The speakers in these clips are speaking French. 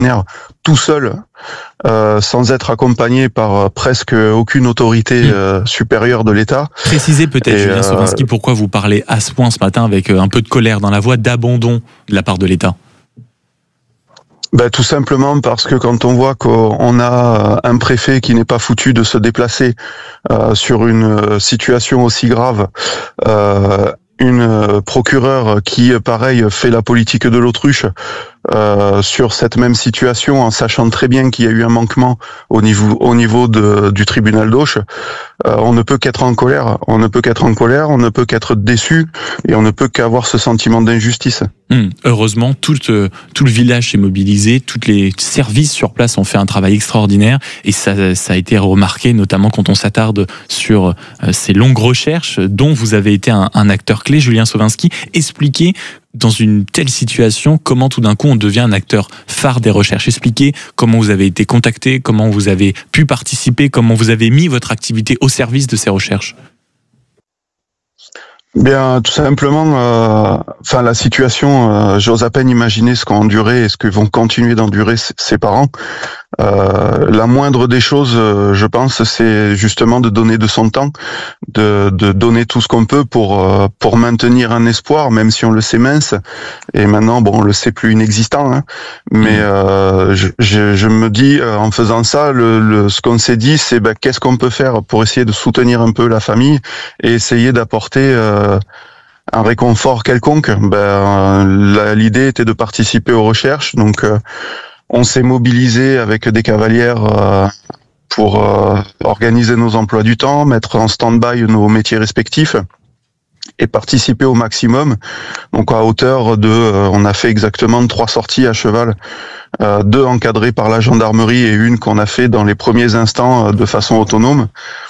tout seul, sans être accompagné par presque aucune autorité supérieure de l'État. Précisez peut-être, Julien Sauvinski, pourquoi vous parlez à ce point ce matin avec un peu de colère dans la voix d'abandon de la part de l'État. Tout simplement parce que quand on voit qu'on a un préfet qui n'est pas foutu de se déplacer sur une situation aussi grave, une procureure qui, pareil, fait la politique de l'autruche sur cette même situation, en sachant très bien qu'il y a eu un manquement au niveau du tribunal d'Auch, on ne peut qu'être en colère. On ne peut qu'être déçu, et on ne peut qu'avoir ce sentiment d'injustice. Heureusement, tout le village s'est mobilisé, tous les services sur place ont fait un travail extraordinaire, et ça a été remarqué, notamment quand on s'attarde sur ces longues recherches dont vous avez été un acteur clé, Julien Sauvinski. Expliquez, dans une telle situation, comment tout d'un coup on devient un acteur phare des recherches. Expliquez comment vous avez été contacté, comment vous avez pu participer, comment vous avez mis votre activité au service de ces recherches. Bien, tout simplement, la situation, j'ose à peine imaginer ce qu'ont enduré et ce que vont continuer d'endurer ses parents. La moindre des choses, je pense, c'est justement de donner de son temps, de donner tout ce qu'on peut pour maintenir un espoir, même si on le sait mince. Et maintenant, on le sait plus inexistant, hein. Mais je me dis, en faisant ça, ce qu'on s'est dit, c'est qu'est-ce qu'on peut faire pour essayer de soutenir un peu la famille et essayer d'apporter un réconfort quelconque. L'idée était de participer aux recherches, donc on s'est mobilisé avec des cavalières pour organiser nos emplois du temps, mettre en stand-by nos métiers respectifs et participer au maximum. Donc à hauteur on a fait exactement 3 sorties à cheval, 2 encadrées par la gendarmerie et une qu'on a fait dans les premiers instants de façon autonome,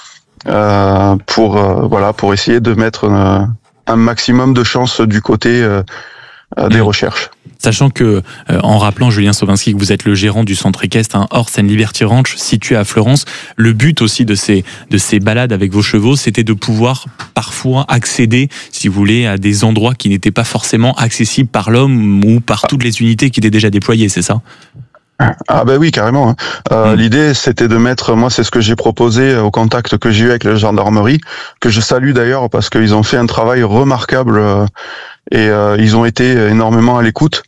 pour essayer de mettre un maximum de chance du côté des recherches. Sachant que, en rappelant, Julien Sauvinski, que vous êtes le gérant du centre équestre Horse and Liberty Ranch situé à Fleurance, le but aussi de ces balades avec vos chevaux, c'était de pouvoir parfois accéder, si vous voulez, à des endroits qui n'étaient pas forcément accessibles par l'homme ou par toutes les unités qui étaient déjà déployées, c'est ça ? Ah oui, carrément. L'idée, c'était de mettre, moi c'est ce que j'ai proposé au contact que j'ai eu avec la gendarmerie, que je salue d'ailleurs parce qu'ils ont fait un travail remarquable et ils ont été énormément à l'écoute.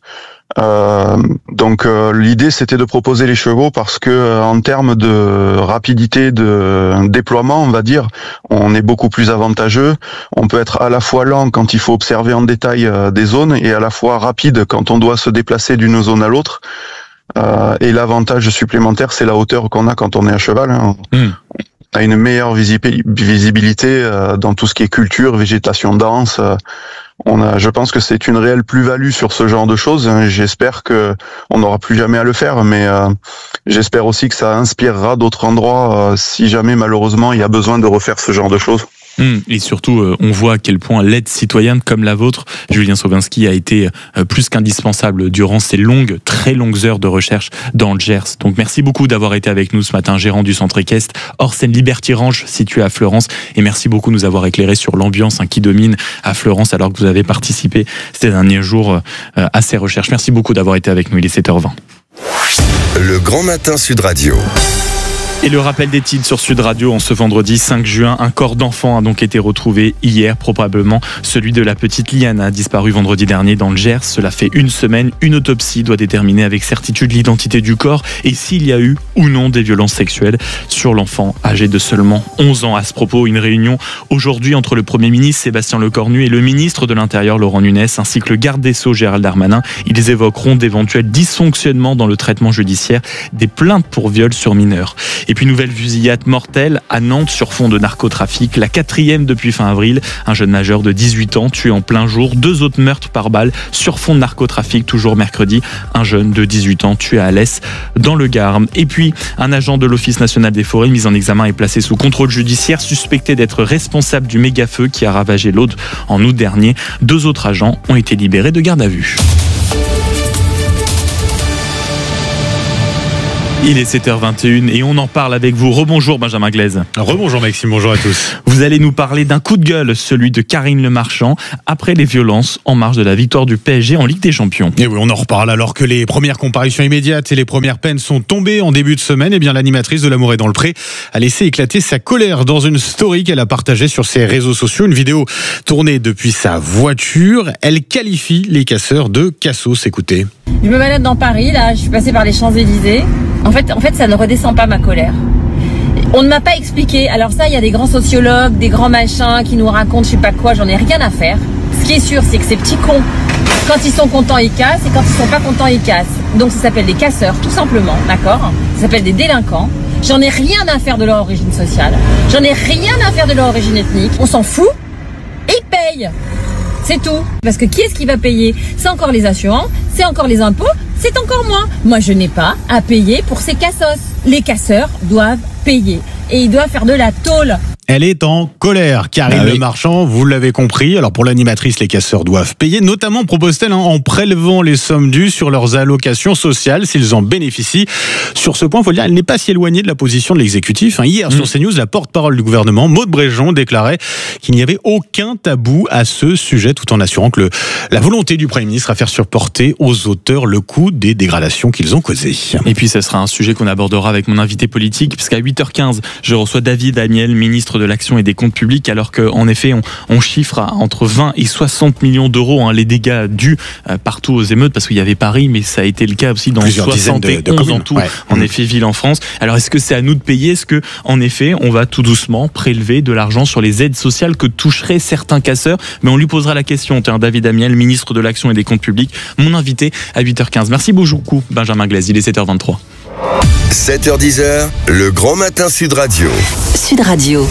Donc l'idée, c'était de proposer les chevaux parce que en termes de rapidité de déploiement, on va dire, on est beaucoup plus avantageux. On peut être à la fois lent quand il faut observer en détail des zones et à la fois rapide quand on doit se déplacer d'une zone à l'autre. Et l'avantage supplémentaire, c'est la hauteur qu'on a quand on est à cheval, hein. On a une meilleure visibilité dans tout ce qui est culture, végétation dense. Je pense que c'est une réelle plus-value sur ce genre de choses. J'espère que on n'aura plus jamais à le faire, mais j'espère aussi que ça inspirera d'autres endroits si jamais malheureusement il y a besoin de refaire ce genre de choses. Et surtout, on voit à quel point l'aide citoyenne comme la vôtre, Julien Sauvinski, a été plus qu'indispensable durant ces très longues heures de recherche dans le Gers. Donc merci beaucoup d'avoir été avec nous ce matin, gérant du centre équestre Horse and Liberty Ranch situé à Fleurance, et merci beaucoup de nous avoir éclairé sur l'ambiance qui domine à Fleurance alors que vous avez participé ces derniers jours à ces recherches. Merci beaucoup d'avoir été avec nous, il est 7h20. Le Grand Matin Sud Radio. Et le rappel des titres sur Sud Radio en ce vendredi 5 juin. Un corps d'enfant a donc été retrouvé hier, probablement celui de la petite Liana, disparue vendredi dernier dans le Gers. Cela fait une semaine. Une autopsie doit déterminer avec certitude l'identité du corps et s'il y a eu ou non des violences sexuelles sur l'enfant âgé de seulement 11 ans. À ce propos, une réunion aujourd'hui entre le Premier ministre Sébastien Lecornu et le ministre de l'Intérieur Laurent Nunez, ainsi que le garde des Sceaux Gérald Darmanin. Ils évoqueront d'éventuels dysfonctionnements dans le traitement judiciaire des plaintes pour viol sur mineurs. Et puis nouvelle fusillade mortelle à Nantes sur fond de narcotrafic, la 4e depuis fin avril. Un jeune majeur de 18 ans tué en plein jour, 2 autres meurtres par balle sur fond de narcotrafic, toujours mercredi. Un jeune de 18 ans tué à Alès dans le Gard. Et puis un agent de l'Office national des forêts mis en examen et placé sous contrôle judiciaire, suspecté d'être responsable du méga-feu qui a ravagé l'Aude en août dernier. 2 autres agents ont été libérés de garde à vue. Il est 7h21 et on en parle avec vous. Rebonjour Benjamin Glaise. Rebonjour Maxime, bonjour à tous. Vous allez nous parler d'un coup de gueule, celui de Karine Le Marchand, après les violences en marge de la victoire du PSG en Ligue des Champions. Et oui, on en reparle alors que les premières comparutions immédiates et les premières peines sont tombées en début de semaine. Eh bien, l'animatrice de L'Amour est dans le pré a laissé éclater sa colère dans une story qu'elle a partagée sur ses réseaux sociaux. Une vidéo tournée depuis sa voiture. Elle qualifie les casseurs de cassos. Écoutez. Je me balade dans Paris, là, je suis passée par les Champs-Élysées. En fait, ça ne redescend pas ma colère. On ne m'a pas expliqué. Alors ça, il y a des grands sociologues, des grands machins qui nous racontent je sais pas quoi, j'en ai rien à faire. Ce qui est sûr, c'est que ces petits cons, quand ils sont contents, ils cassent, et quand ils sont pas contents, ils cassent. Donc ça s'appelle des casseurs, tout simplement, d'accord ? Ça s'appelle des délinquants. J'en ai rien à faire de leur origine sociale. J'en ai rien à faire de leur origine ethnique. On s'en fout. Et ils payent. C'est tout. Parce que qui est-ce qui va payer ? C'est encore les assurances, c'est encore les impôts, c'est encore moi. Moi, je n'ai pas à payer pour ces cassos. Les casseurs doivent payer. Et ils doivent faire de la tôle. Elle est en colère, Karine Le Marchand, vous l'avez compris. Alors pour l'animatrice, les casseurs doivent payer, notamment, propose-t-elle, en prélevant les sommes dues sur leurs allocations sociales s'ils en bénéficient. Sur ce point, il faut le dire, elle n'est pas si éloignée de la position de l'exécutif. Hier, sur CNews, la porte-parole du gouvernement, Maud Bréjon, déclarait qu'il n'y avait aucun tabou à ce sujet, tout en assurant que la volonté du Premier ministre à faire supporter aux auteurs le coût des dégradations qu'ils ont causées. Et puis, ce sera un sujet qu'on abordera avec mon invité politique, puisqu'à 8h15, je reçois David Amiel, ministre de l'Action et des Comptes Publics, alors qu'en effet, on chiffre à entre 20 et 60 millions d'euros les dégâts dus partout aux émeutes, parce qu'il y avait Paris, mais ça a été le cas aussi dans 71 en tout, en effet, villes en France. Alors, est-ce que c'est à nous de payer ? Est-ce que, en effet, on va tout doucement prélever de l'argent sur les aides sociales que toucheraient certains casseurs ? Mais on lui posera la question. David Amiel, ministre de l'Action et des Comptes Publics, mon invité à 8h15. Merci beaucoup, Benjamin Glaise. Il est 7h23. 7h10, le grand matin Sud Radio. Sud Radio.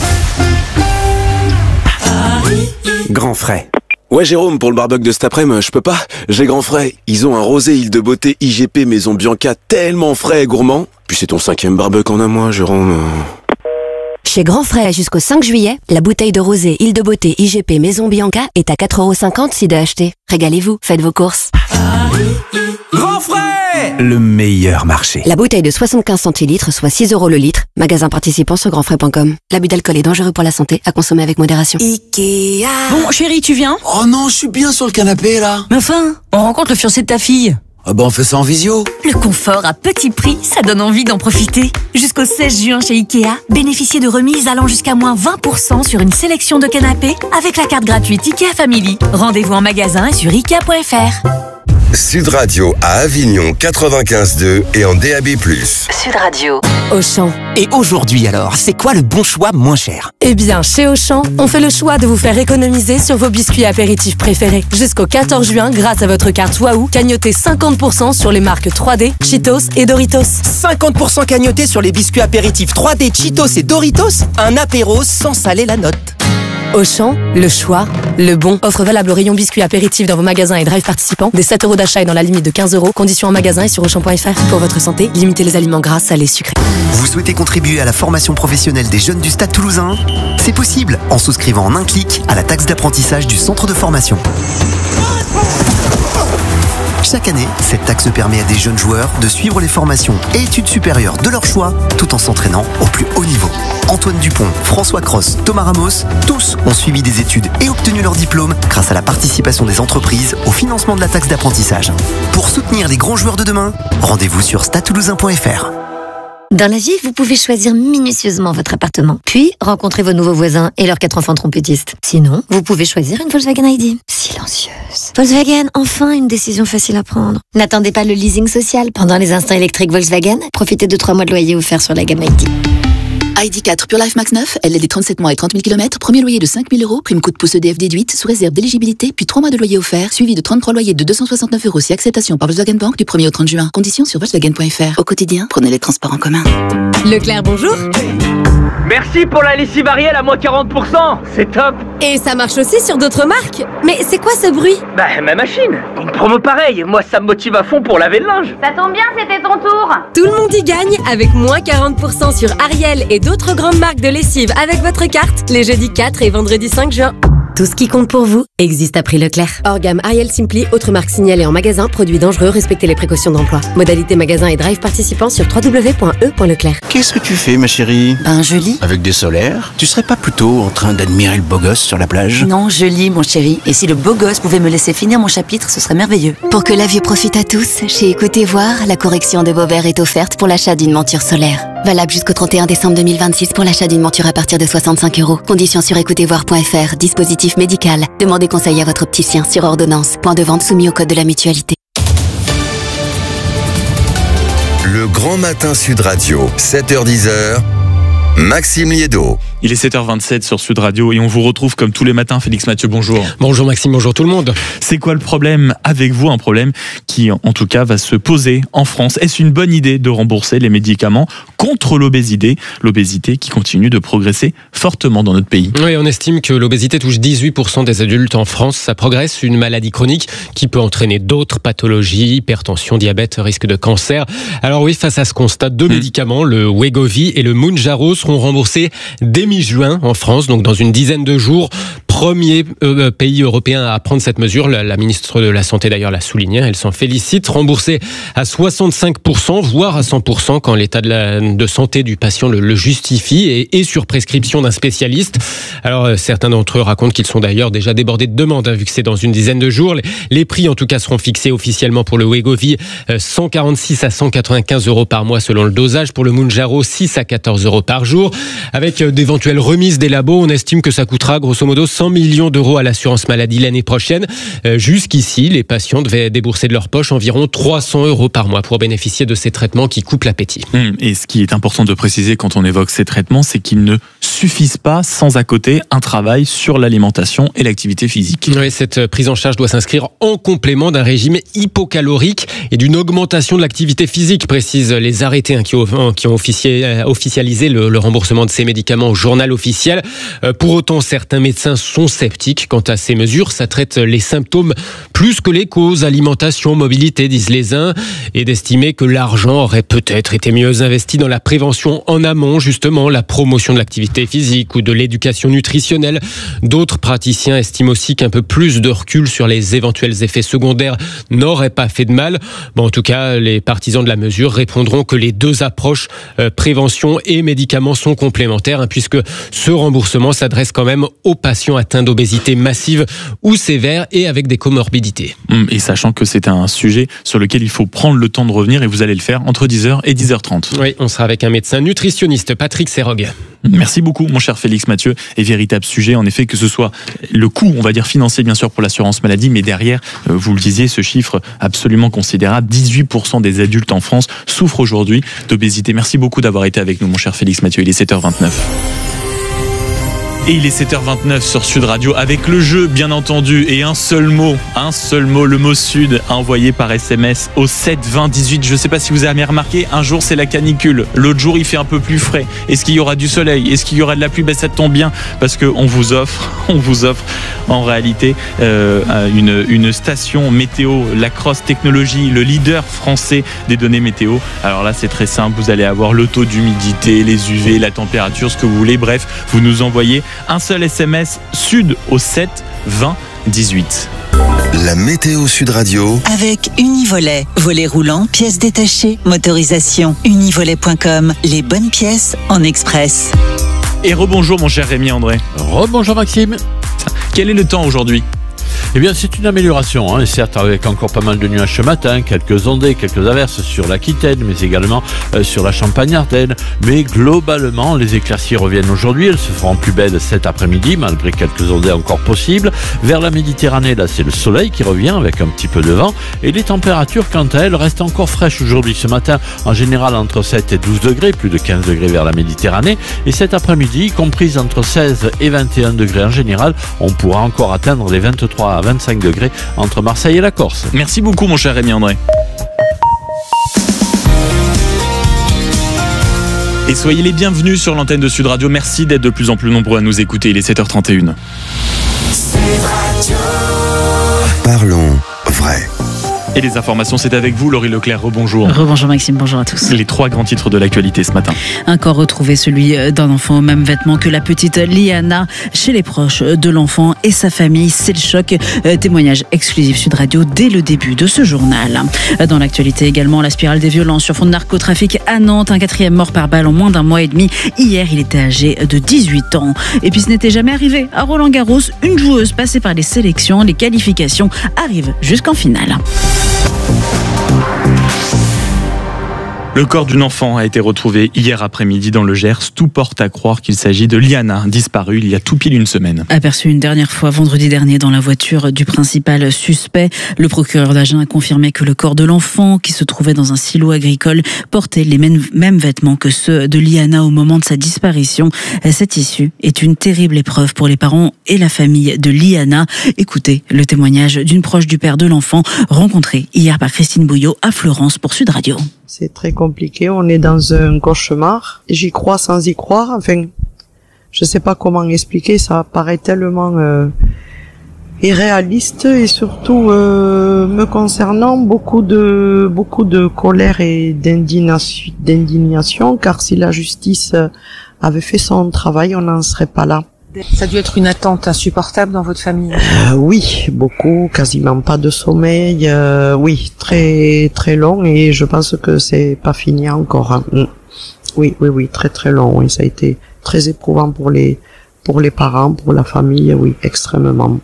Grand frais. Ouais Jérôme, pour le barbecue de cet après-midi, je peux pas. J'ai grand frais. Ils ont un rosé Île de Beauté IGP Maison Bianca tellement frais et gourmand. Puis c'est ton 5e barbecue en un mois, Jérôme. Chez Grand Frais jusqu'au 5 juillet, la bouteille de rosé Île de Beauté IGP Maison Bianca est à 4,50€ si d'acheter. Régalez-vous, faites vos courses. Grand Frais, le meilleur marché. La bouteille de 75 centilitres, soit 6€ le litre. Magasin participant sur grandfrais.com. L'abus d'alcool est dangereux pour la santé, à consommer avec modération. Ikea. Bon, chérie, tu viens ? Oh non, je suis bien sur le canapé là. Mais enfin, on rencontre le fiancé de ta fille. Ah bah on fait ça en visio. Le confort à petit prix, ça donne envie d'en profiter. Jusqu'au 16 juin chez Ikea, bénéficiez de remises allant jusqu'à moins 20% sur une sélection de canapés avec la carte gratuite Ikea Family. Rendez-vous en magasin et sur Ikea.fr. Sud Radio à Avignon 95.2 et en DAB+. Sud Radio. Auchan. Et aujourd'hui alors, c'est quoi le bon choix moins cher ? Eh bien, chez Auchan, on fait le choix de vous faire économiser sur vos biscuits apéritifs préférés. Jusqu'au 14 juin, grâce à votre carte Wahoo, cagnotez 50% sur les marques 3D, Cheetos et Doritos. 50% cagnoté sur les biscuits apéritifs 3D, Cheetos et Doritos. Un apéro sans saler la note. Auchan, le choix, le bon. Offre valable au rayon biscuits apéritifs dans vos magasins et drive participants. Des 7€ d'achat et dans la limite de 15€. Conditions en magasin et sur Auchan.fr. Pour votre santé, limitez les aliments gras, salés, sucrés. Vous souhaitez contribuer à la formation professionnelle des jeunes du Stade Toulousain ? C'est possible en souscrivant en un clic à la taxe d'apprentissage du centre de formation. Chaque année, cette taxe permet à des jeunes joueurs de suivre les formations et études supérieures de leur choix tout en s'entraînant au plus haut niveau. Antoine Dupont, François Cross, Thomas Ramos, tous ont suivi des études et obtenu leur diplôme grâce à la participation des entreprises au financement de la taxe d'apprentissage. Pour soutenir les grands joueurs de demain, rendez-vous sur stadetoulousain.fr. Dans la vie, vous pouvez choisir minutieusement votre appartement, puis rencontrer vos nouveaux voisins et leurs 4 enfants trompettistes. Sinon, vous pouvez choisir une Volkswagen ID. Silencieuse. Volkswagen, enfin une décision facile à prendre. N'attendez pas le leasing social. Pendant les instants électriques Volkswagen, profitez de 3 mois de loyer offerts sur la gamme ID. ID4 Pure Life Max 9, LLD 37 mois et 30 000 km, premier loyer de 5 000 €, prime coup de pouce EDF déduite, sous réserve d'éligibilité, puis 3 mois de loyer offert, suivi de 33 loyers de 269 € si acceptation par Volkswagen Bank du 1er au 30 juin. Conditions sur Volkswagen.fr. Au quotidien, prenez les transports en commun. Leclerc, bonjour. Merci pour la lessive Ariel à moins 40%, c'est top. Et ça marche aussi sur d'autres marques. Mais c'est quoi ce bruit ? Bah ma machine, une promo pareille, moi ça me motive à fond pour laver le linge. Ça tombe bien, c'était ton tour. Tout le monde y gagne avec moins 40% sur Ariel et d'autres grandes marques de lessive avec votre carte les jeudis 4 et vendredi 5 juin. Tout ce qui compte pour vous existe à prix Leclerc. Hors gamme Ariel Simply, autre marque signalée en magasin, produits dangereux, respectez les précautions d'emploi. Modalité magasin et drive participant sur www.e.leclerc. Qu'est-ce que tu fais, ma chérie? Je lis. Avec des solaires? Tu serais pas plutôt en train d'admirer le beau gosse sur la plage? Non, je lis, mon chéri. Et si le beau gosse pouvait me laisser finir mon chapitre, ce serait merveilleux. Pour que la vue profite à tous, chez Écoutez Voir, la correction de vos verres est offerte pour l'achat d'une monture solaire. Valable jusqu'au 31 décembre 2026 pour l'achat d'une monture à partir de 65 €. Conditions sur écoutezvoir.fr. Dispositif médical. Demandez conseil à votre opticien sur ordonnance. Point de vente soumis au code de la mutualité. Le Grand Matin Sud Radio, 7h-10h, Maxime Liédo. Il est 7h27 sur Sud Radio et on vous retrouve comme tous les matins. Félix Mathieu, bonjour. Bonjour Maxime, bonjour tout le monde. C'est quoi le problème avec vous? Un problème qui, en tout cas, va se poser en France. Est-ce une bonne idée de rembourser les médicaments contre l'obésité? L'obésité qui continue de progresser fortement dans notre pays. Oui, on estime que l'obésité touche 18% des adultes en France. Ça progresse, une maladie chronique qui peut entraîner d'autres pathologies, hypertension, diabète, risque de cancer. Alors oui, face à ce constat, deux médicaments, le Wegovy et le Mounjaro, seront remboursés dès mi-juin en France, donc dans une dizaine de jours. Premier pays européen à prendre cette mesure. La ministre de la Santé d'ailleurs l'a souligné, elle s'en félicite. Remboursé à 65%, voire à 100% quand l'état de santé du patient le justifie et sur prescription d'un spécialiste. Alors certains d'entre eux racontent qu'ils sont d'ailleurs déjà débordés de demandes, vu que c'est dans une dizaine de jours. Les prix en tout cas seront fixés officiellement pour le Wegovy, 146 à 195 € par mois selon le dosage. Pour le Mounjaro, 6 à 14 € par jour. Avec d'éventuelles remises des labos, on estime que ça coûtera grosso modo 100 millions d'euros à l'assurance maladie l'année prochaine. Jusqu'ici, les patients devaient débourser de leur poche environ 300 € par mois pour bénéficier de ces traitements qui coupent l'appétit. Et ce qui est important de préciser quand on évoque ces traitements, c'est qu'ils ne suffisent pas sans à côté un travail sur l'alimentation et l'activité physique. Oui, cette prise en charge doit s'inscrire en complément d'un régime hypocalorique et d'une augmentation de l'activité physique, précisent les arrêtés qui ont officialisé le remboursement de ces médicaments au journal officiel. Pour autant, certains médecins sont sceptiques quant à ces mesures. Ça traite les symptômes plus que les causes. Alimentation, mobilité, disent les uns, et d'estimer que l'argent aurait peut-être été mieux investi dans la prévention en amont, justement, la promotion de l'activité physique ou de l'éducation nutritionnelle. D'autres praticiens estiment aussi qu'un peu plus de recul sur les éventuels effets secondaires n'aurait pas fait de mal. Bon, en tout cas, les partisans de la mesure répondront que les deux approches, prévention et médicaments, sont complémentaires, puisque ce remboursement s'adresse quand même aux patients atteints d'obésité massive ou sévère et avec des comorbidités. Et sachant que c'est un sujet sur lequel il faut prendre le temps de revenir, et vous allez le faire entre 10h et 10h30. Oui, on sera avec un médecin nutritionniste, Patrick Serrogue. Merci beaucoup, mon cher Félix Mathieu. Et véritable sujet, en effet, que ce soit le coût, on va dire financier, bien sûr, pour l'assurance maladie, mais derrière, vous le disiez, ce chiffre absolument considérable, 18% des adultes en France souffrent aujourd'hui d'obésité. Merci beaucoup d'avoir été avec nous, mon cher Félix Mathieu. Il est 7h29. Et il est 7h29 sur Sud Radio avec le jeu, bien entendu, et un seul mot, le mot Sud, envoyé par SMS au 7 20 18. Je ne sais pas si vous avez remarqué, un jour c'est la canicule, l'autre jour il fait un peu plus frais. Est-ce qu'il y aura du soleil? Est-ce qu'il y aura de la pluie? Ça tombe bien parce qu'on vous offre en réalité une station météo, Lacrosse Technologies, le leader français des données météo. Alors là c'est très simple, vous allez avoir le taux d'humidité, les UV, la température, ce que vous voulez. Bref, vous nous envoyez un seul SMS Sud au 7 20 18. La météo Sud Radio avec Univolet. Volet roulant, pièces détachées, motorisation. Univolet.com. Les bonnes pièces en express. Et rebonjour mon cher Rémi André. Rebonjour Maxime. Quel est le temps aujourd'hui? Eh bien, c'est une amélioration, et certes avec encore pas mal de nuages ce matin, quelques ondées, quelques averses sur l'Aquitaine, mais également sur la Champagne-Ardenne. Mais globalement, les éclaircies reviennent aujourd'hui, elles se feront plus belles cet après-midi, malgré quelques ondées encore possibles. Vers la Méditerranée, là, c'est le soleil qui revient avec un petit peu de vent, et les températures, quant à elles, restent encore fraîches aujourd'hui. Ce matin, en général, entre 7 et 12 degrés, plus de 15 degrés vers la Méditerranée, et cet après-midi, comprise entre 16 et 21 degrés en général, on pourra encore atteindre les 23 à 25 degrés entre Marseille et la Corse. Merci beaucoup mon cher Rémi André. Et soyez les bienvenus sur l'antenne de Sud Radio. Merci d'être de plus en plus nombreux à nous écouter. Il est 7h31. Parlons vrai. Et les informations, c'est avec vous, Laurie Leclerc. Rebonjour. Rebonjour Maxime, bonjour à tous. Les 3 grands titres de l'actualité ce matin. Un corps retrouvé, celui d'un enfant aux mêmes vêtements que la petite Liana, chez les proches de l'enfant et sa famille. C'est le choc. Témoignage exclusif Sud Radio dès le début de ce journal. Dans l'actualité également, la spirale des violences sur fond de narcotrafic à Nantes. Un 4e mort par balle en moins d'un mois et demi. Hier, il était âgé de 18 ans. Et puis ce n'était jamais arrivé. À Roland-Garros, une joueuse passée par les sélections, les qualifications arrive jusqu'en finale. Le corps d'une enfant a été retrouvé hier après-midi dans le Gers. Tout porte à croire qu'il s'agit de Liana, disparue il y a tout pile une semaine. Aperçue une dernière fois vendredi dernier dans la voiture du principal suspect, le procureur d'Agen a confirmé que le corps de l'enfant, qui se trouvait dans un silo agricole, portait les mêmes vêtements que ceux de Liana au moment de sa disparition. Cette issue est une terrible épreuve pour les parents et la famille de Liana. Écoutez le témoignage d'une proche du père de l'enfant, rencontrée hier par Christine Bouillot à Florence pour Sud Radio. C'est très compliqué, on est dans un cauchemar. J'y crois sans y croire, enfin, je sais pas comment expliquer, ça paraît tellement irréaliste et surtout me concernant beaucoup de colère et d'indignation, car si la justice avait fait son travail, on n'en serait pas là. Ça a dû être une attente insupportable dans votre famille. Oui, beaucoup, quasiment pas de sommeil. Oui, très très long, et je pense que c'est pas fini encore. Hein. Oui, très très long. Oui, ça a été très éprouvant pour les parents, pour la famille. Oui, extrêmement.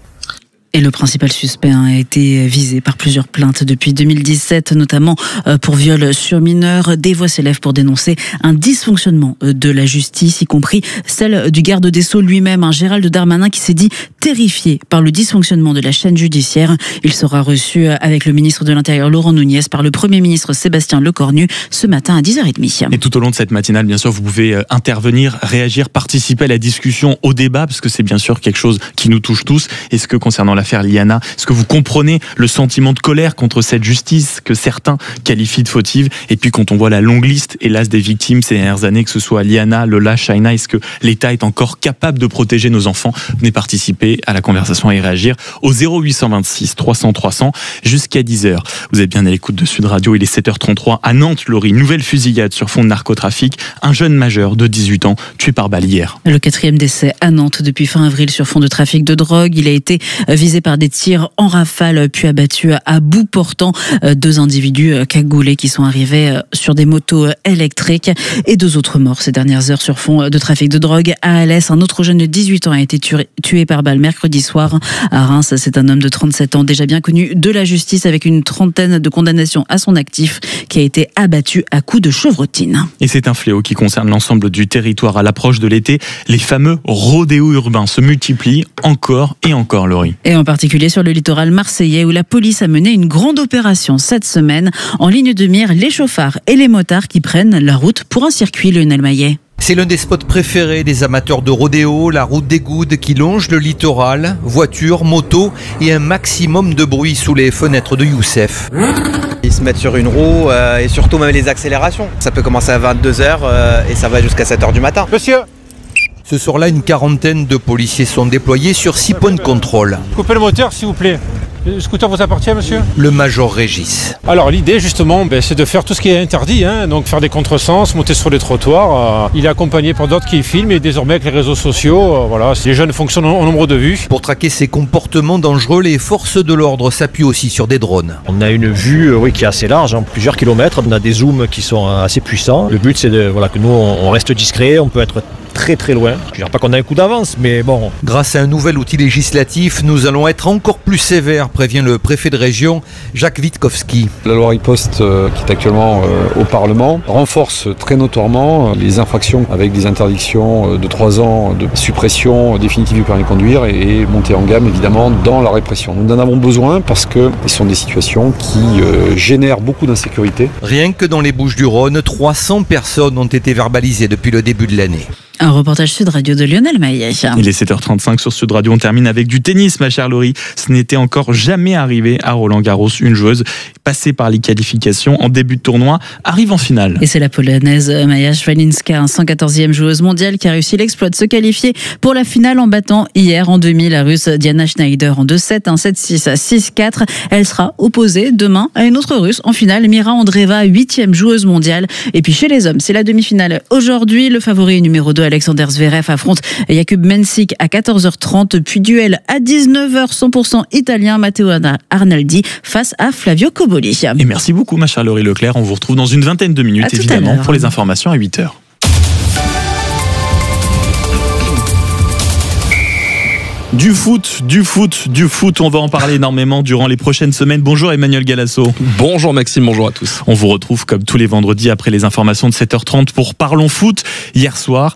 Et le principal suspect a été visé par plusieurs plaintes depuis 2017, notamment pour viol sur mineur. Des voix s'élèvent pour dénoncer un dysfonctionnement de la justice, y compris celle du garde des Sceaux lui-même, Gérald Darmanin, qui s'est dit terrifié par le dysfonctionnement de la chaîne judiciaire. Il sera reçu avec le ministre de l'Intérieur Laurent Nunez par le Premier ministre Sébastien Lecornu ce matin à 10h30. Et tout au long de cette matinale, bien sûr, vous pouvez intervenir, réagir, participer à la discussion, au débat, parce que c'est bien sûr quelque chose qui nous touche tous. Est-ce que concernant l'affaire Liana, est-ce que vous comprenez le sentiment de colère contre cette justice que certains qualifient de fautive? Et puis quand on voit la longue liste, hélas, des victimes ces dernières années, que ce soit Liana, Lola, Shaina, est-ce que l'État est encore capable de protéger nos enfants? Venez participer à la conversation et réagir au 0826 300 300 jusqu'à 10h. Vous êtes bien à l'écoute de Sud Radio, il est 7h33 à Nantes, Laurie. Nouvelle fusillade sur fond de narcotrafic. Un jeune majeur de 18 ans tué par balle hier. Le 4e décès à Nantes depuis fin avril sur fond de trafic de drogue. Il a été visé par des tirs en rafale puis abattu à bout portant. 2 individus cagoulés qui sont arrivés sur des motos électriques et 2 autres morts ces dernières heures sur fond de trafic de drogue à Alès. Un autre jeune de 18 ans a été tué par balle mercredi soir à Reims. C'est un homme de 37 ans déjà bien connu de la justice avec une trentaine de condamnations à son actif qui a été abattu à coups de chevrotine. Et c'est un fléau qui concerne l'ensemble du territoire à l'approche de l'été. Les fameux rodéos urbains se multiplient encore et encore, Laurie. Et en particulier sur le littoral marseillais où la police a mené une grande opération cette semaine. En ligne de mire, les chauffards et les motards qui prennent la route pour un circuit, Lionel Maillet. C'est l'un des spots préférés des amateurs de rodéo, la route des Goudes qui longe le littoral, voitures, motos et un maximum de bruit sous les fenêtres de Youssef. Ils se mettent sur une roue et surtout même les accélérations. Ça peut commencer à 22h et ça va jusqu'à 7h du matin. Monsieur! Ce soir-là, une quarantaine de policiers sont déployés sur 6 points de contrôle. Coupez le moteur s'il vous plaît. Le scooter vous appartient, monsieur? Le major Régis. Alors l'idée justement, c'est de faire tout ce qui est interdit, donc faire des contresens, monter sur les trottoirs. Il est accompagné par d'autres qui filment et désormais avec les réseaux sociaux, les jeunes fonctionnent au nombre de vues. Pour traquer ces comportements dangereux, les forces de l'ordre s'appuient aussi sur des drones. On a une vue qui est assez large, plusieurs kilomètres. On a des zooms qui sont assez puissants. Le but c'est que nous on reste discret, on peut être très très loin. Je ne dirais pas qu'on a un coup d'avance, mais bon. Grâce à un nouvel outil législatif, nous allons être encore plus sévères, prévient le préfet de région, Jacques Witkowski. La loi riposte qui est actuellement au Parlement renforce très notoirement les infractions avec des interdictions de 3 ans de suppression définitive du permis de conduire et montée en gamme évidemment dans la répression. Nous en avons besoin parce que ce sont des situations qui génèrent beaucoup d'insécurité. Rien que dans les Bouches-du-Rhône, 300 personnes ont été verbalisées depuis le début de l'année. Un reportage Sud Radio de Lionel Maillet. Il est 7h35 sur Sud Radio. On termine avec du tennis, ma chère Laurie. Ce n'était encore jamais arrivé à Roland-Garros. Une joueuse passée par les qualifications en début de tournoi arrive en finale. Et c'est la Polonaise Maja Swialinska, 114e joueuse mondiale, qui a réussi l'exploit de se qualifier pour la finale en battant hier en demi la Russe Diana Schneider en 2-7, 1-7-6, 6-4. Elle sera opposée demain à une autre Russe en finale, Mira Andreeva, 8e joueuse mondiale. Et puis chez les hommes, c'est la demi-finale aujourd'hui. Le favori numéro 2, Alexander Zverev, affronte Jakub Mensik à 14h30, puis duel à 19h, 100% italien, Matteo Arnaldi face à Flavio Cobolli. Et merci beaucoup, ma chère Laurie Leclerc. On vous retrouve dans une vingtaine de minutes, évidemment, pour les informations à 8h. Du foot, on va en parler énormément durant les prochaines semaines. Bonjour Emmanuel Galasso. Bonjour Maxime, bonjour à tous. On vous retrouve comme tous les vendredis après les informations de 7h30 pour Parlons Foot. Hier soir,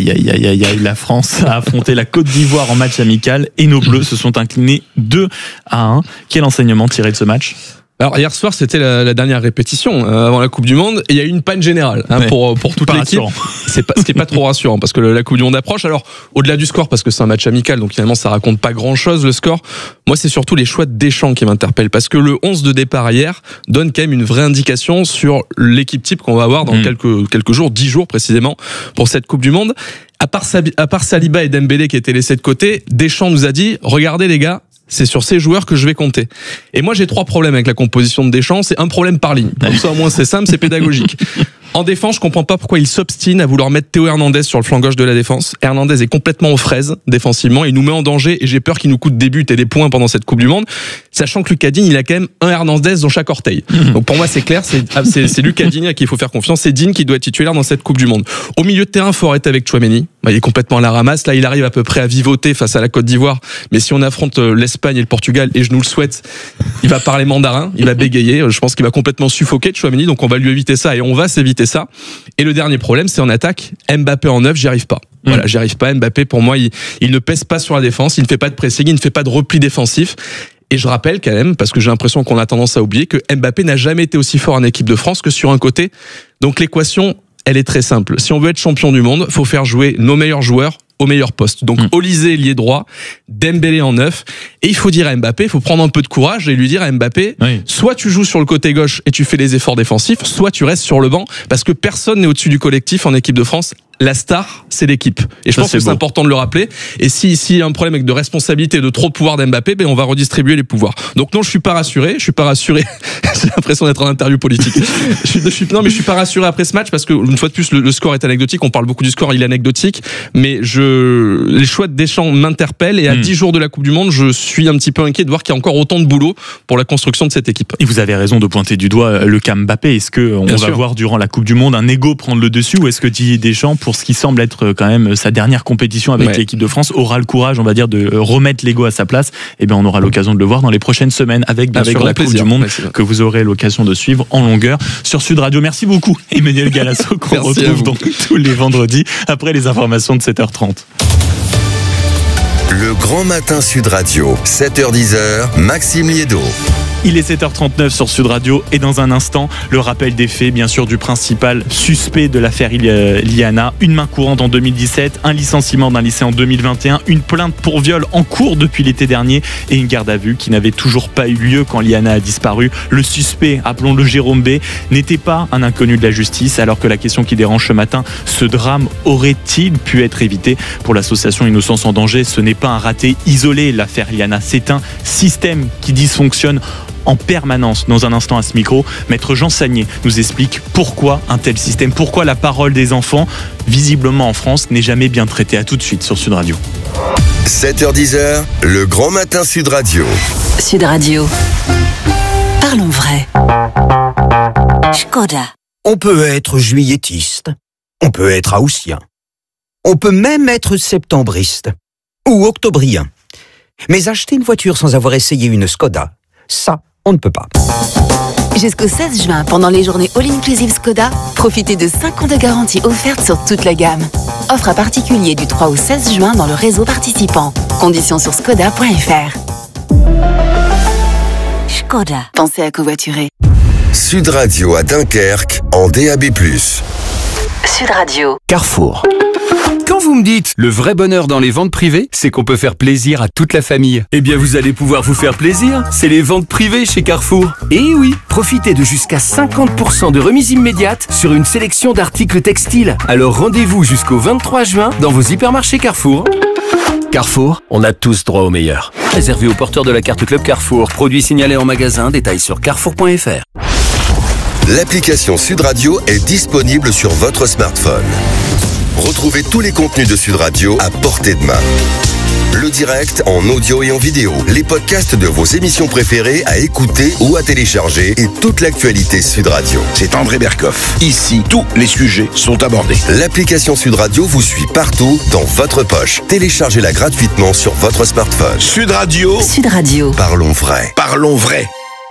la France a affronté la Côte d'Ivoire en match amical et nos Bleus se sont inclinés 2-1. Quel enseignement tiré de ce match ? Alors hier soir c'était la dernière répétition avant la Coupe du Monde et il y a eu une panne générale pour toute l'équipe. Ce qui est pas trop rassurant parce que la Coupe du Monde approche. Alors au-delà du score, parce que c'est un match amical donc finalement ça raconte pas grand-chose le score, moi c'est surtout les choix de Deschamps qui m'interpellent parce que le 11 de départ hier donne quand même une vraie indication sur l'équipe type qu'on va avoir dans quelques jours, 10 jours précisément pour cette Coupe du Monde. À part Saliba et Dembélé qui étaient laissés de côté, Deschamps nous a dit regardez les gars, c'est sur ces joueurs que je vais compter. Et moi, j'ai 3 problèmes avec la composition de Deschamps. C'est un problème par ligne. Comme ça, au moins, c'est simple, c'est pédagogique. En défense, je comprends pas pourquoi il s'obstine à vouloir mettre Théo Hernandez sur le flanc gauche de la défense. Hernandez est complètement aux fraises défensivement. Il nous met en danger et j'ai peur qu'il nous coûte des buts et des points pendant cette Coupe du Monde. Sachant que Lucas Digne, il a quand même un Hernandez dans chaque orteil. Donc pour moi, c'est clair, c'est Lucas Digne à qui il faut faire confiance. C'est Digne qui doit être titulaire dans cette Coupe du Monde. Au milieu de terrain, faut arrêter avec Tchouaméni. Il est complètement à la ramasse. Là, il arrive à peu près à vivoter face à la Côte d'Ivoire. Mais si on affronte l'Espagne et le Portugal, et je nous le souhaite, il va parler mandarin, il va bégayer. Je pense qu'il va complètement suffoquer Tchouaméni. Donc on va lui éviter ça et on va s'éviter ça. Et le dernier problème, c'est en attaque. Mbappé en 9, j'y arrive pas. Voilà, j'y arrive pas. Mbappé, pour moi, il ne pèse pas sur la défense, il ne fait pas de pressing, il ne fait pas de repli défensif. Et je rappelle quand même, parce que j'ai l'impression qu'on a tendance à oublier, que Mbappé n'a jamais été aussi fort en équipe de France que sur un côté. Donc l'équation, elle est très simple. Si on veut être champion du monde, faut faire jouer nos meilleurs joueurs au meilleur poste. Donc Olise ailier droit, Dembélé en 9, et il faut dire à Mbappé, il faut prendre un peu de courage et lui dire à Mbappé, soit tu joues sur le côté gauche et tu fais les efforts défensifs, soit tu restes sur le banc, parce que personne n'est au-dessus du collectif en équipe de France. La star, c'est l'équipe. Et je pense que c'est important de le rappeler. Et s'il y a un problème avec de responsabilité, de trop de pouvoir d'Mbappé, on va redistribuer les pouvoirs. Donc non, je suis pas rassuré. J'ai l'impression d'être en interview politique. je suis pas rassuré après ce match parce que, une fois de plus, le score est anecdotique. On parle beaucoup du score, il est anecdotique. Mais les choix de Deschamps m'interpellent. Et à 10 jours de la Coupe du Monde, je suis un petit peu inquiet de voir qu'il y a encore autant de boulot pour la construction de cette équipe. Et vous avez raison de pointer du doigt le cas Mbappé. Est-ce qu'on va voir durant la Coupe du Monde un ego prendre le dessus, ou est-ce que Didier Deschamps, pour ce qui semble être quand même sa dernière compétition avec l'équipe de France, aura le courage, on va dire, de remettre l'ego à sa place? Et bien, on aura l'occasion de le voir dans les prochaines semaines avec bien sûr la Coupe du Monde que vous aurez l'occasion de suivre en longueur sur Sud Radio. Merci beaucoup Emmanuel Galasso, qu'on retrouve donc tous les vendredis après les informations de 7h30. Le Grand Matin Sud Radio, 7h-10h, Maxime Liédo. Il est 7h39 sur Sud Radio et dans un instant, le rappel des faits, bien sûr, du principal suspect de l'affaire Iliana. Une main courante en 2017, un licenciement d'un lycée en 2021, une plainte pour viol en cours depuis l'été dernier et une garde à vue qui n'avait toujours pas eu lieu quand Iliana a disparu. Le suspect, appelons-le Jérôme B, n'était pas un inconnu de la justice, alors que la question qui dérange ce matin, ce drame aurait-il pu être évité? Pour l'association Innocence en danger, ce n'est pas un raté isolé, l'affaire Iliana, c'est un système qui dysfonctionne en permanence. Dans un instant à ce micro, Maître Jean Sagné nous explique pourquoi un tel système, pourquoi la parole des enfants, visiblement en France, n'est jamais bien traitée. À tout de suite sur Sud Radio. 7h-10h, le Grand Matin Sud Radio. Sud Radio. Parlons vrai. Škoda. On peut être juilletiste, on peut être haussien, on peut même être septembriste ou octobrien. Mais acheter une voiture sans avoir essayé une Škoda, ça, on ne peut pas. Jusqu'au 16 juin, pendant les journées All-Inclusive Škoda, profitez de 5 ans de garantie offerte sur toute la gamme. Offre à particulier du 3 au 16 juin dans le réseau participant. Conditions sur škoda.fr. Škoda. Pensez à covoiturer. Sud Radio à Dunkerque en DAB+. Sud Radio. Carrefour. Quand vous me dites le vrai bonheur dans les ventes privées, c'est qu'on peut faire plaisir à toute la famille. Eh bien, vous allez pouvoir vous faire plaisir. C'est les ventes privées chez Carrefour. Et oui, profitez de jusqu'à 50% de remise immédiate sur une sélection d'articles textiles. Alors rendez-vous jusqu'au 23 juin dans vos hypermarchés Carrefour. Carrefour, on a tous droit au meilleur. Réservé aux porteurs de la carte Club Carrefour. Produit signalé en magasin, détails sur carrefour.fr. L'application Sud Radio est disponible sur votre smartphone. Retrouvez tous les contenus de Sud Radio à portée de main. Le direct en audio et en vidéo, les podcasts de vos émissions préférées à écouter ou à télécharger et toute l'actualité Sud Radio. C'est André Berkoff. Ici, tous les sujets sont abordés. L'application Sud Radio vous suit partout dans votre poche. Téléchargez-la gratuitement sur votre smartphone. Sud Radio. Sud Radio. Parlons vrai. Parlons vrai.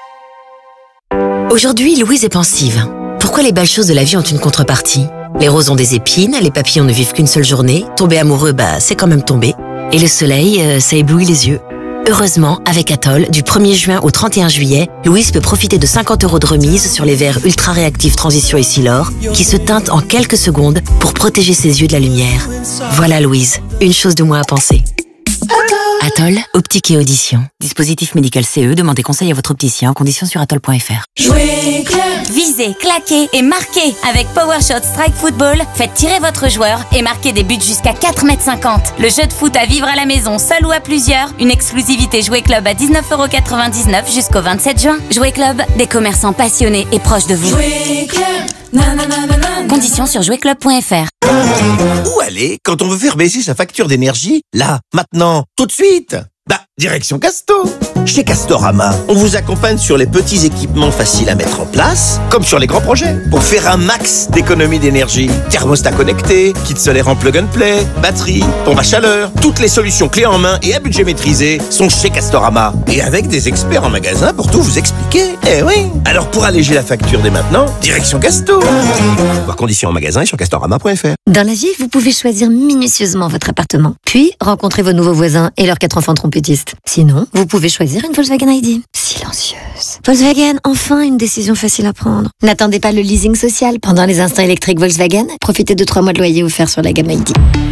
Aujourd'hui, Louise est pensive. Pourquoi les belles choses de la vie ont une contrepartie? Les roses ont des épines, les papillons ne vivent qu'une seule journée. Tomber amoureux, c'est quand même tomber. Et le soleil, ça éblouit les yeux. Heureusement, avec Atoll, du 1er juin au 31 juillet, Louise peut profiter de 50 € de remise sur les verres ultra réactifs Transition et Silor, qui se teintent en quelques secondes pour protéger ses yeux de la lumière. Voilà Louise, une chose de moins à penser. Atoll, optique et audition. Dispositif médical CE, demandez conseil à votre opticien en conditions sur atoll.fr. Jouez clair. Visez, claquez et marquez. Avec PowerShot Strike Football, faites tirer votre joueur et marquez des buts jusqu'à 4,50 m. Le jeu de foot à vivre à la maison, seul ou à plusieurs. Une exclusivité Jouer Club à 19,99 € jusqu'au 27 juin. Jouer Club, des commerçants passionnés et proches de vous. Jouer Club. Conditions sur jouerclub.fr. Où aller quand on veut faire baisser sa facture d'énergie? Là, maintenant, tout de suite. Direction Casto. Chez Castorama, on vous accompagne sur les petits équipements faciles à mettre en place, comme sur les grands projets, pour faire un max d'économie d'énergie. Thermostat connecté, kit solaire en plug and play, batterie, pompe à chaleur, toutes les solutions clés en main et à budget maîtrisé sont chez Castorama. Et avec des experts en magasin pour tout vous expliquer. Eh oui. Alors pour alléger la facture dès maintenant, direction Casto. Voir conditions en magasin et sur castorama.fr. Dans la vie, vous pouvez choisir minutieusement votre appartement, puis rencontrer vos nouveaux voisins et leurs 4 enfants trompettistes. Sinon, vous pouvez choisir une Volkswagen ID. Silencieuse. Volkswagen, enfin une décision facile à prendre. N'attendez pas le leasing social. Pendant les instants électriques Volkswagen, profitez de 3 mois de loyer offerts sur la gamme ID.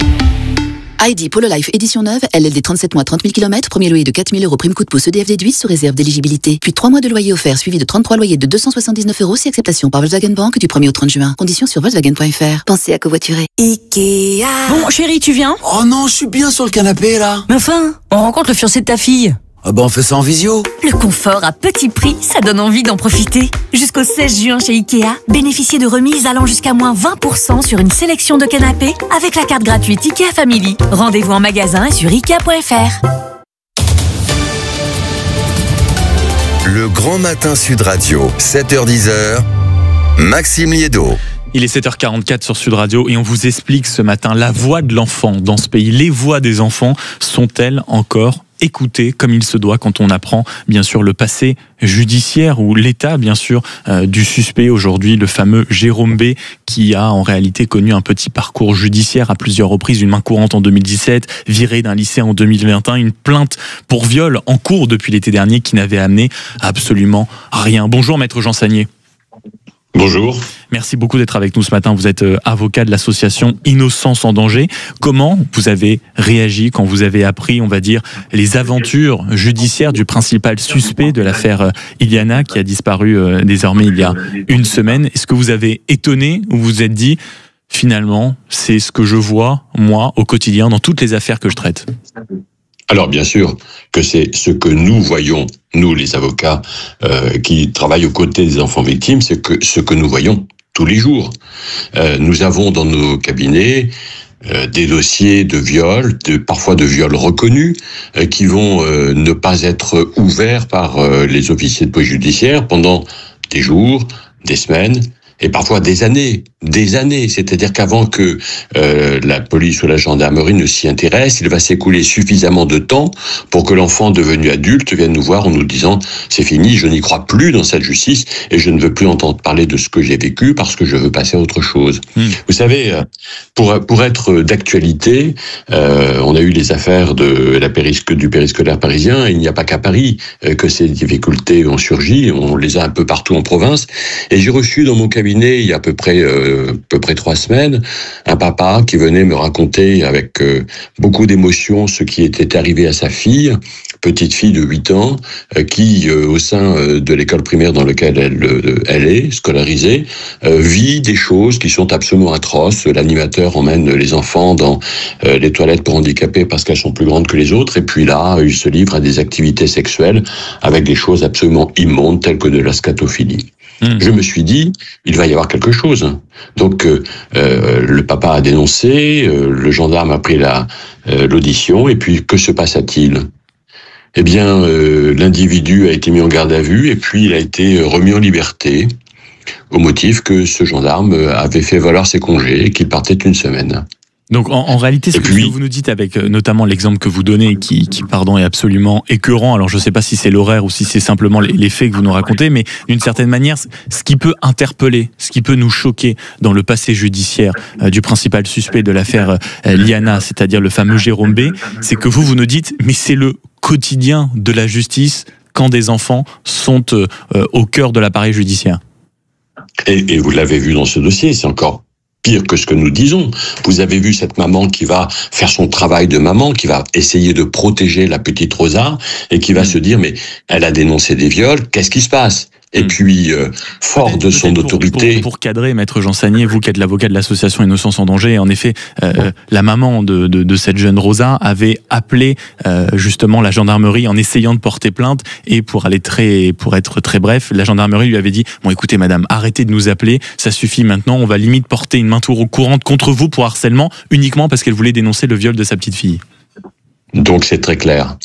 ID Polo Life édition neuve, LLD 37 mois 30 000 km, premier loyer de 4 000 € prime coup de pouce EDF déduit sous réserve d'éligibilité. Puis 3 mois de loyer offert suivi de 33 loyers de 279 € si acceptation par Volkswagen Bank du 1er au 30 juin. Conditions sur Volkswagen.fr. Pensez à covoiturer. Ikea. Bon, chérie, tu viens? Oh non, je suis bien sur le canapé là. Mais enfin, on rencontre le fiancé de ta fille. Ah on fait ça en visio. Le confort à petit prix, ça donne envie d'en profiter. Jusqu'au 16 juin chez Ikea, bénéficiez de remises allant jusqu'à moins 20% sur une sélection de canapés avec la carte gratuite Ikea Family. Rendez-vous en magasin et sur Ikea.fr. Le Grand Matin Sud Radio, 7h-10h, Maxime Liédo. Il est 7h44 sur Sud Radio et on vous explique ce matin la voix de l'enfant dans ce pays. Les voix des enfants sont-elles encore écoutées comme il se doit quand on apprend bien sûr le passé judiciaire ou l'état bien sûr du suspect aujourd'hui, le fameux Jérôme B, qui a en réalité connu un petit parcours judiciaire à plusieurs reprises, une main courante en 2017, viré d'un lycée en 2021, une plainte pour viol en cours depuis l'été dernier qui n'avait amené absolument rien. Bonjour maître Jean Sagnier. Bonjour. Merci beaucoup d'être avec nous ce matin. Vous êtes avocat de l'association Innocence en danger. Comment vous avez réagi quand vous avez appris, on va dire, les aventures judiciaires du principal suspect de l'affaire Iliana qui a disparu désormais il y a une semaine? Est-ce que vous avez étonné ou vous vous êtes dit, finalement, c'est ce que je vois, moi, au quotidien, dans toutes les affaires que je traite? Alors bien sûr que c'est ce que nous voyons, nous les avocats qui travaillent aux côtés des enfants victimes, c'est que ce que nous voyons tous les jours. Nous avons dans nos cabinets des dossiers de viol, parfois de viols reconnus, qui vont ne pas être ouverts par les officiers de police judiciaire pendant des jours, des semaines, et parfois des années. C'est-à-dire qu'avant que la police ou la gendarmerie ne s'y intéresse, il va s'écouler suffisamment de temps pour que l'enfant devenu adulte vienne nous voir en nous disant « c'est fini, je n'y crois plus dans cette justice et je ne veux plus entendre parler de ce que j'ai vécu parce que je veux passer à autre chose ». Vous savez, pour être d'actualité, on a eu les affaires du périscolaire parisien, et il n'y a pas qu'à Paris que ces difficultés ont surgi, on les a un peu partout en province, et j'ai reçu dans mon cabinet cabinet il y a à peu près 3 semaines, un papa qui venait me raconter avec beaucoup d'émotion ce qui était arrivé à sa fille, petite fille de 8 ans, qui au sein de l'école primaire dans laquelle elle est scolarisée, vit des choses qui sont absolument atroces. L'animateur emmène les enfants dans les toilettes pour handicapés parce qu'elles sont plus grandes que les autres, et puis là, il se livre à des activités sexuelles avec des choses absolument immondes telles que de la scatophilie. Je me suis dit, il va y avoir quelque chose. Donc, le papa a dénoncé, le gendarme a pris l'audition, et puis que se passa-t-il ? Eh bien, l'individu a été mis en garde à vue, et puis il a été remis en liberté, au motif que ce gendarme avait fait valoir ses congés et qu'il partait une semaine. Donc en réalité, ce que vous nous dites avec notamment l'exemple que vous donnez, qui est absolument écœurant. Alors je ne sais pas si c'est l'horaire ou si c'est simplement les faits que vous nous racontez, mais d'une certaine manière, ce qui peut interpeller, ce qui peut nous choquer dans le passé judiciaire du principal suspect de l'affaire Liana, c'est-à-dire le fameux Jérôme B, c'est que vous nous dites, mais c'est le quotidien de la justice quand des enfants sont au cœur de l'appareil judiciaire. Et vous l'avez vu dans ce dossier, c'est encore pire que ce que nous disons. Vous avez vu cette maman qui va faire son travail de maman, qui va essayer de protéger la petite Rosa, et qui va se dire, mais elle a dénoncé des viols, qu'est-ce qui se passe ? Et puis, fort de son autorité... Pour cadrer, Maître Jean Sagnier, vous qui êtes l'avocat de l'association Innocence en danger, en effet, la maman de cette jeune Rosa avait appelé justement la gendarmerie en essayant de porter plainte, et pour être très bref, la gendarmerie lui avait dit, bon écoutez madame, arrêtez de nous appeler, ça suffit maintenant, on va limite porter une main courante contre vous pour harcèlement, uniquement parce qu'elle voulait dénoncer le viol de sa petite fille. Donc c'est très clair,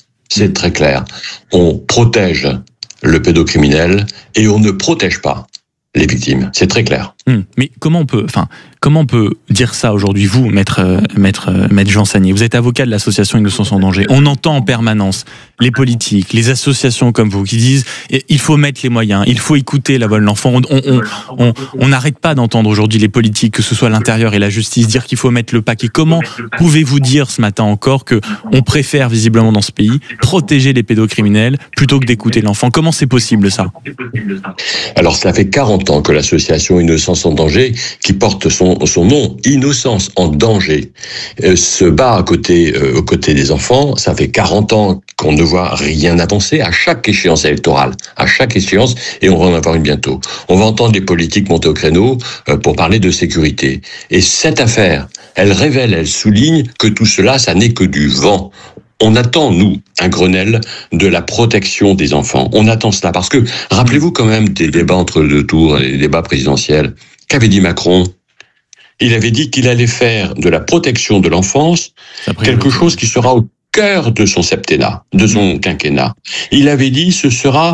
on protège le pédocriminel, et on ne protège pas les victimes. C'est très clair. Mais comment on peut dire ça aujourd'hui, vous, maître Jean Sagnier? Vous êtes avocat de l'association Innocence en danger. On entend en permanence les politiques, les associations comme vous qui disent il faut mettre les moyens, il faut écouter la voix de l'enfant. On n'arrête pas d'entendre aujourd'hui les politiques, que ce soit l'intérieur et la justice, dire qu'il faut mettre le paquet. Comment pouvez-vous dire ce matin encore que on préfère visiblement dans ce pays protéger les pédocriminels plutôt que d'écouter l'enfant? Comment c'est possible ça? Alors ça fait 40 ans que l'association Innocence en danger, qui porte son nom, Innocence en danger, se bat aux côtés des enfants. Ça fait 40 ans qu'on ne voit rien avancer à chaque échéance électorale, et on va en avoir une bientôt. On va entendre les politiques monter au créneau pour parler de sécurité. Et cette affaire, elle souligne que tout cela, ça n'est que du vent. On attend, nous, un Grenelle de la protection des enfants. On attend cela parce que, rappelez-vous quand même des débats entre deux tours, les débats présidentiels. Qu'avait dit Macron ? Il avait dit qu'il allait faire de la protection de l'enfance quelque chose qui sera au cœur de son septennat, de son quinquennat. Il avait dit ce sera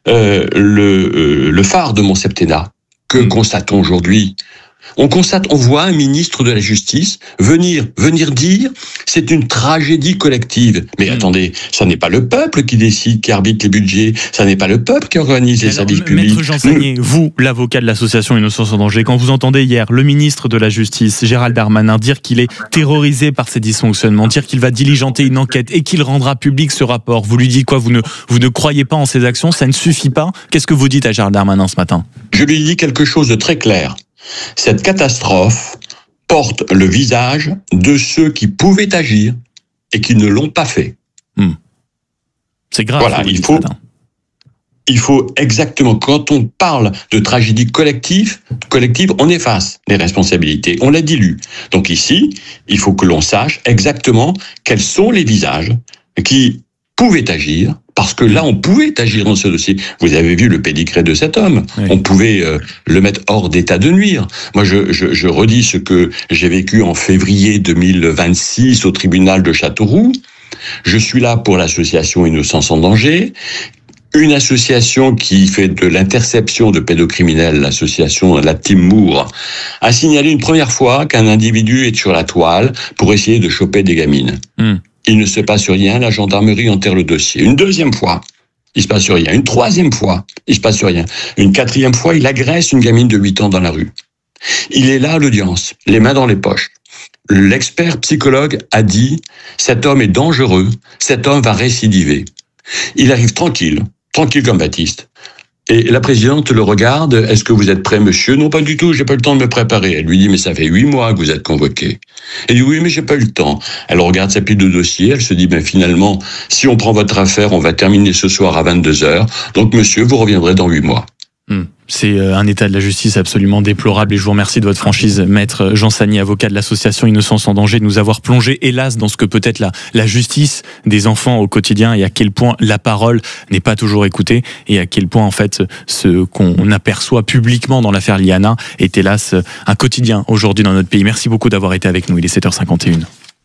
le phare de mon septennat. Que constatons aujourd'hui ? On voit un ministre de la Justice venir dire c'est une tragédie collective. Mais attendez, ça n'est pas le peuple qui décide, qui arbitre les budgets, ça n'est pas le peuple qui organise les services publics. Maître Jean Sagnier, vous, l'avocat de l'association Innocence en danger, quand vous entendez hier le ministre de la Justice, Gérald Darmanin, dire qu'il est terrorisé par ces dysfonctionnements, dire qu'il va diligenter une enquête et qu'il rendra public ce rapport, vous lui dites quoi? Vous ne croyez pas en ces actions? Ça ne suffit pas? Qu'est-ce que vous dites à Gérald Darmanin ce matin? Je lui dis quelque chose de très clair. Cette catastrophe porte le visage de ceux qui pouvaient agir et qui ne l'ont pas fait. C'est grave. Voilà, il faut exactement, quand on parle de tragédie collective, on efface les responsabilités, on la dilue. Donc ici, il faut que l'on sache exactement quels sont les visages qui pouvaient agir, parce que là, on pouvait agir dans ce dossier. Vous avez vu le pédigré de cet homme. Oui. On pouvait le mettre hors d'état de nuire. Moi, je redis ce que j'ai vécu en février 2026 au tribunal de Châteauroux. Je suis là pour l'association Innocence en danger, une association qui fait de l'interception de pédocriminels, l'association La Team Moore, a signalé une première fois qu'un individu est sur la toile pour essayer de choper des gamines. Il ne se passe rien, la gendarmerie enterre le dossier. Une deuxième fois, il se passe rien. Une troisième fois, il se passe rien. Une quatrième fois, il agresse une gamine de 8 ans dans la rue. Il est là à l'audience, les mains dans les poches. L'expert psychologue a dit « Cet homme est dangereux, cet homme va récidiver ». Il arrive tranquille comme Baptiste. Et la présidente le regarde, est-ce que vous êtes prêt, monsieur? Non, pas du tout, j'ai pas le temps de me préparer. Elle lui dit, mais ça fait 8 mois que vous êtes convoqué. Elle dit, oui, mais j'ai pas eu le temps. Elle regarde sa pile de dossiers, elle se dit, ben finalement, si on prend votre affaire, on va terminer ce soir à 22h. Donc, monsieur, vous reviendrez dans 8 mois. C'est un état de la justice absolument déplorable et je vous remercie de votre franchise, maître Jean Sani, avocat de l'association Innocence en danger, de nous avoir plongé, hélas, dans ce que peut être la justice des enfants au quotidien et à quel point la parole n'est pas toujours écoutée et à quel point, en fait, ce qu'on aperçoit publiquement dans l'affaire Liana est hélas un quotidien aujourd'hui dans notre pays. Merci beaucoup d'avoir été avec nous. Il est 7h51.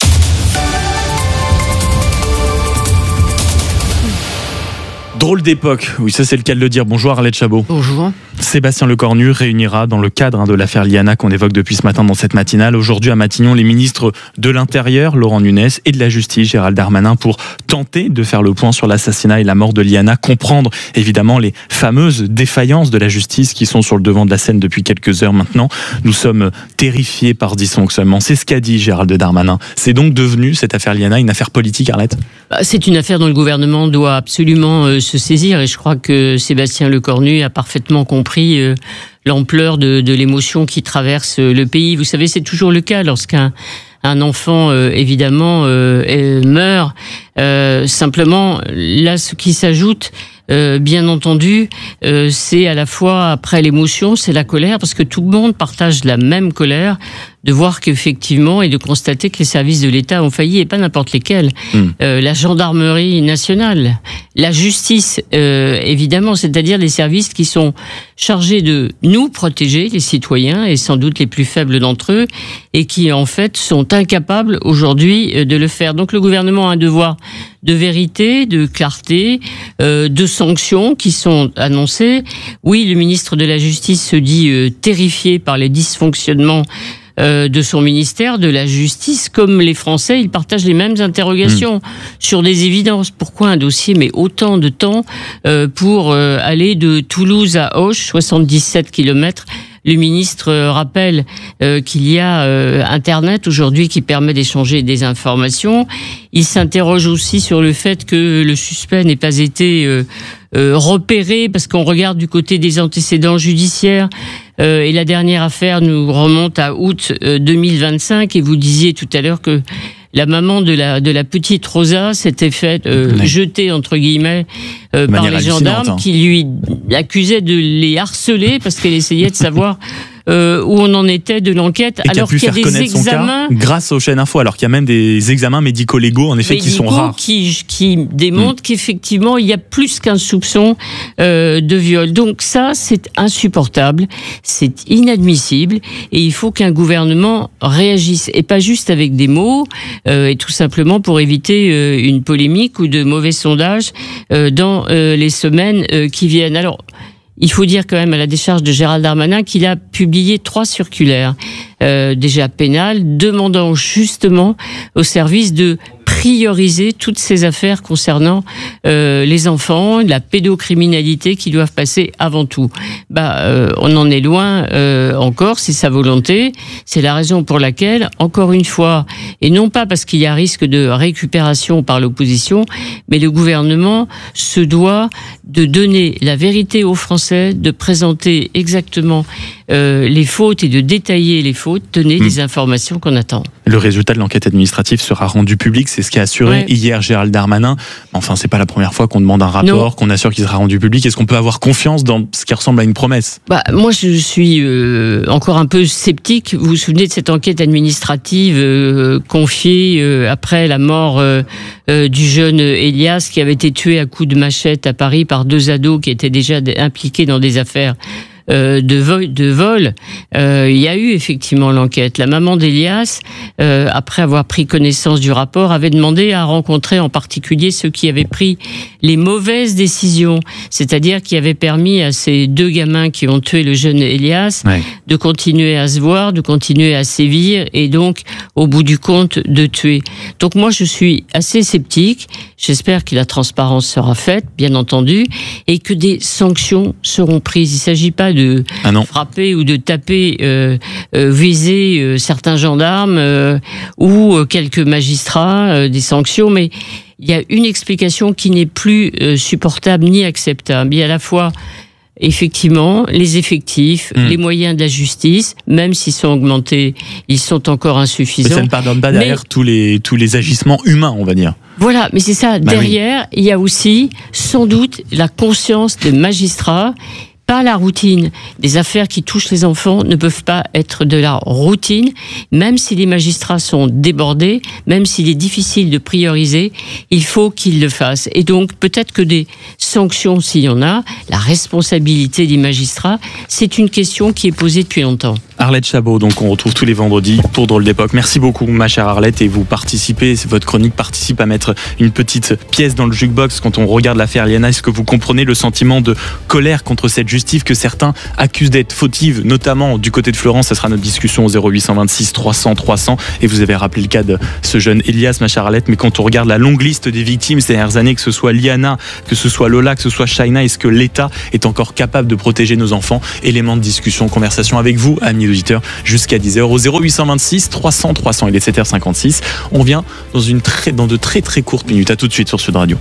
Drôle d'époque, oui, ça c'est le cas de le dire. Bonjour Arlette Chabot. Bonjour. Sébastien Lecornu réunira dans le cadre de l'affaire Liana qu'on évoque depuis ce matin dans cette matinale. Aujourd'hui à Matignon, les ministres de l'Intérieur, Laurent Nunez, et de la Justice, Gérald Darmanin, pour tenter de faire le point sur l'assassinat et la mort de Liana, comprendre évidemment les fameuses défaillances de la justice qui sont sur le devant de la scène depuis quelques heures maintenant. Nous sommes terrifiés par ce dysfonctionnement. C'est ce qu'a dit Gérald Darmanin. C'est donc devenu, cette affaire Liana, une affaire politique, Arlette ? C'est une affaire dont le gouvernement doit absolument se saisir et je crois que Sébastien Lecornu a parfaitement compris l'ampleur de l'émotion qui traverse le pays. Vous savez, c'est toujours le cas lorsqu'un enfant, évidemment, meurt. Simplement, là, ce qui s'ajoute, bien entendu, c'est à la fois, après l'émotion, c'est la colère, parce que tout le monde partage la même colère de voir qu'effectivement, et de constater que les services de l'État ont failli, et pas n'importe lesquels. La gendarmerie nationale, la justice, évidemment, c'est-à-dire les services qui sont chargés de nous protéger, les citoyens, et sans doute les plus faibles d'entre eux, et qui, en fait, sont incapables aujourd'hui de le faire. Donc le gouvernement a un devoir de vérité, de clarté, de sanctions qui sont annoncées. Oui, le ministre de la Justice se dit terrifié par les dysfonctionnements de son ministère, de la justice. Comme les Français, ils partagent les mêmes interrogations sur des évidences. Pourquoi un dossier met autant de temps pour aller de Toulouse à Auch, 77 km? Le ministre rappelle qu'il y a Internet aujourd'hui qui permet d'échanger des informations. Il s'interroge aussi sur le fait que le suspect n'ait pas été repéré parce qu'on regarde du côté des antécédents judiciaires. Et la dernière affaire nous remonte à août 2025 et vous disiez tout à l'heure que la maman de la petite Rosa s'était faite jeter entre guillemets par les gendarmes qui lui accusaient de les harceler parce qu'elle essayait de savoir où on en était de l'enquête, et alors qu'il y a des examens grâce aux chaînes info, alors qu'il y a même des examens médico-légaux en effet qui sont rares, qui démontrent qu'effectivement il y a plus qu'un soupçon de viol. Donc ça, c'est insupportable, c'est inadmissible, et il faut qu'un gouvernement réagisse, et pas juste avec des mots, et tout simplement pour éviter une polémique ou de mauvais sondages dans les semaines qui viennent. Alors, il faut dire quand même à la décharge de Gérald Darmanin qu'il a publié 3 circulaires, déjà pénales, demandant justement au service de prioriser toutes ces affaires concernant les enfants, la pédocriminalité qui doivent passer avant tout. On en est loin encore, c'est sa volonté. C'est la raison pour laquelle, encore une fois, et non pas parce qu'il y a risque de récupération par l'opposition, mais le gouvernement se doit de donner la vérité aux Français, de présenter exactement les fautes et de détailler les fautes, donner les informations qu'on attend. Le résultat de l'enquête administrative sera rendu public, c'est ce qu'a assuré hier Gérald Darmanin. Enfin, c'est pas la première fois qu'on demande un rapport, qu'on assure qu'il sera rendu public. Est-ce qu'on peut avoir confiance dans ce qui ressemble à une promesse ? Moi, je suis encore un peu sceptique. Vous vous souvenez de cette enquête administrative confiée après la mort du jeune Elias qui avait été tué à coups de machette à Paris par 2 ados qui étaient déjà impliqués dans des affaires de vol. Il y a eu effectivement l'enquête. La maman d'Elias, après avoir pris connaissance du rapport, avait demandé à rencontrer en particulier ceux qui avaient pris les mauvaises décisions, c'est-à-dire qui avaient permis à ces 2 gamins qui ont tué le jeune Elias de continuer à se voir, de continuer à sévir et donc, au bout du compte, de tuer. Donc moi, je suis assez sceptique. J'espère que la transparence sera faite, bien entendu, et que des sanctions seront prises. Il ne s'agit pas de frapper ou de taper, viser certains gendarmes ou quelques magistrats, des sanctions, mais il y a une explication qui n'est plus supportable ni acceptable. Il y a à la fois effectivement, les effectifs, les moyens de la justice, même s'ils sont augmentés, ils sont encore insuffisants. Mais ça ne pardonne pas derrière tous les agissements humains, on va dire. Voilà, mais c'est ça. Derrière, il y a aussi, sans doute, la conscience des magistrats. Pas la routine. Des affaires qui touchent les enfants ne peuvent pas être de la routine, même si les magistrats sont débordés, même s'il est difficile de prioriser, il faut qu'ils le fassent. Et donc, peut-être que des sanctions, s'il y en a, la responsabilité des magistrats, c'est une question qui est posée depuis longtemps. Arlette Chabot, donc on retrouve tous les vendredis pour Drôle d'époque. Merci beaucoup, ma chère Arlette, et vous participez, votre chronique participe à mettre une petite pièce dans le jukebox quand on regarde l'affaire Liana. Est-ce que vous comprenez le sentiment de colère contre cette justice que certains accusent d'être fautive, notamment du côté de Florence? Ça sera notre discussion au 0826 300 300, et vous avez rappelé le cas de ce jeune Elias, ma chère Arlette, mais quand on regarde la longue liste des victimes ces dernières années, que ce soit Liana, que ce soit Lola, que ce soit Shaina, est-ce que l'État est encore capable de protéger nos enfants? Élément de discussion, conversation avec vous, amis auditeurs, jusqu'à 10h au 0826 300 300. Il est 7h56. On vient dans de très très courtes minutes. À tout de suite sur Sud Radio.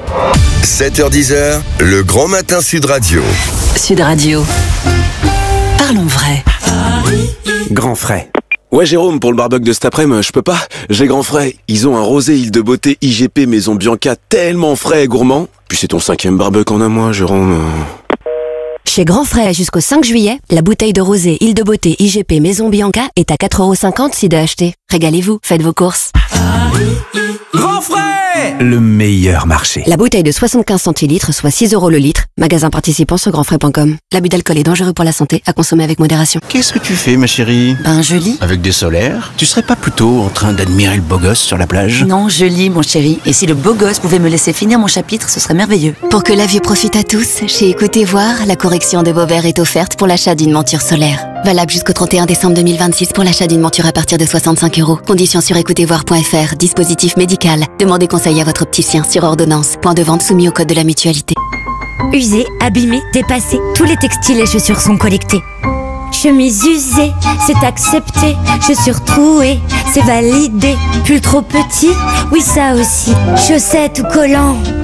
7h10, le grand matin Sud Radio. Sud Radio. Parlons vrai. Grand frais. Ouais Jérôme, pour le barbecue de cet après-midi, je peux pas. J'ai Grand Frais. Ils ont un rosé Île de Beauté IGP Maison Bianca tellement frais et gourmand. Puis c'est ton 5e barbecue en un mois, Jérôme. Chez Grand Frais, jusqu'au 5 juillet, la bouteille de rosé Île de Beauté IGP Maison Bianca est à 4,50 € si de acheter. Régalez-vous, faites vos courses. Grand Frais, le meilleur marché. La bouteille de 75 centilitres, soit 6 € le litre. Magasin participant sur grandfrais.com. L'abus d'alcool est dangereux pour la santé, à consommer avec modération. Qu'est-ce que tu fais, ma chérie? Je lis. Avec des solaires? Tu serais pas plutôt en train d'admirer le beau gosse sur la plage? Non, je lis, mon chéri. Et si le beau gosse pouvait me laisser finir mon chapitre, ce serait merveilleux. Pour que la vue profite à tous, chez Écoutez Voir, la correction de vos verres est offerte pour l'achat d'une monture solaire. Valable jusqu'au 31 décembre 2026 pour l'achat d'une monture à partir de 65 €. Conditions sur écoutezvoir.fr. Dispositif médical. Demandez conseil à votre opticien sur ordonnance. Point de vente soumis au code de la mutualité. Usés, abîmés, dépassés, tous les textiles et chaussures sont collectés. Chemise usée, c'est accepté. Chaussures trouées, c'est validé. Pull trop petit, oui ça aussi. Chaussettes ou collants,